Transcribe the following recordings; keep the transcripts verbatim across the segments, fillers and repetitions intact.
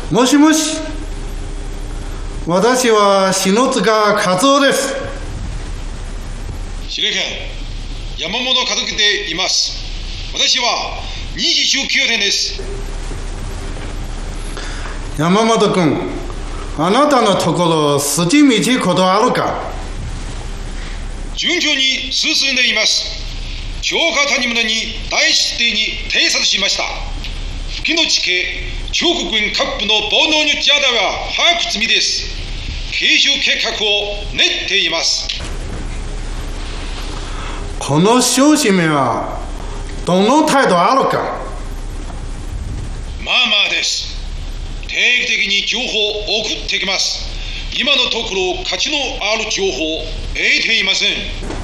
もしもし、私は篠塚和夫です。 司令官、山本和樹で言います。私はにじじゅうきゅうてんです。 山本君、あなたのところ筋道ことあるか？ 順調に進んでいます。超過谷村に大出廷に偵察しました。付近の地形、中国軍各部の暴動については把握済みです。継承計画を練っています。 この小姫はどの態度あるか？ まあまあです。定期的に情報を送ってきます。今のところ価値のある情報を得ていません。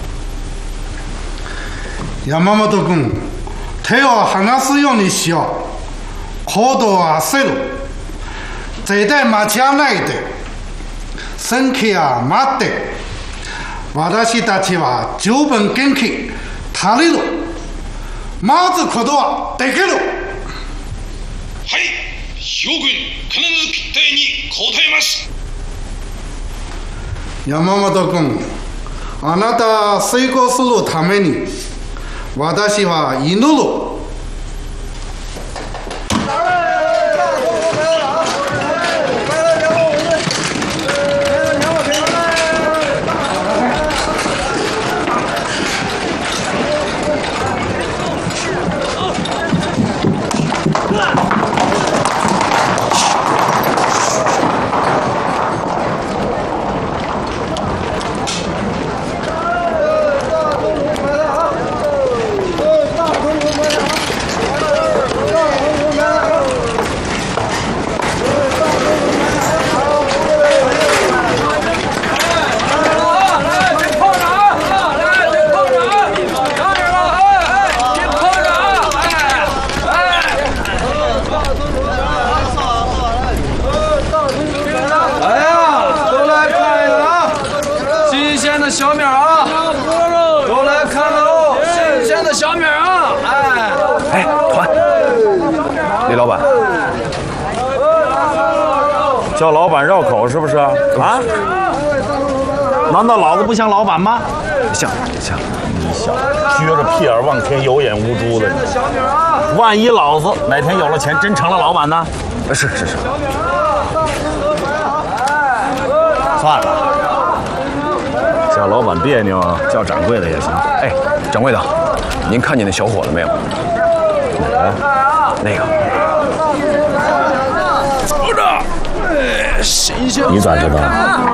山本君、手を離すようにしよう。行動を焦る。絶対待ち合わないで。戦機は待って。私たちは十分元気足りる。待つことはできる。 はい、将軍必ず決定に応えます。 山本君、あなた成功するために私は祈る。 小米啊，都来看看喽！新鲜的小米啊！哎， 哎，团，李老板，叫老板绕口是不是啊？啊？难道老子不像老板吗？像像，你小撅着屁眼望天，有眼无珠的。万一老子哪天有了钱，真成了老板呢？是是是。算了。叫老板别扭，叫掌柜的也行。 哎，掌柜的，您看见那小伙子没有？ 哪个？ 那个。 走着。哎，新鲜。 你咋知道？